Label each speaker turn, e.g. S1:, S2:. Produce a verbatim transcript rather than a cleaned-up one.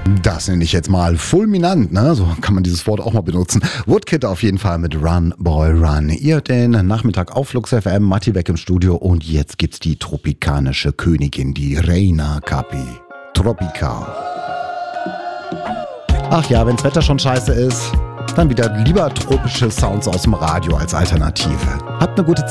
S1: Das nenne ich jetzt mal fulminant, ne? So kann man dieses Wort auch mal benutzen. Woodkid auf jeden Fall mit Run, Boy, Run. Ihr den Nachmittag auf Flux F M, Matti weg im Studio und jetzt gibt's die tropikanische Königin, die Reina Capi. Tropical. Ach ja, wenn's Wetter schon scheiße ist, dann wieder lieber tropische Sounds aus dem Radio als Alternative. Habt eine gute Zeit.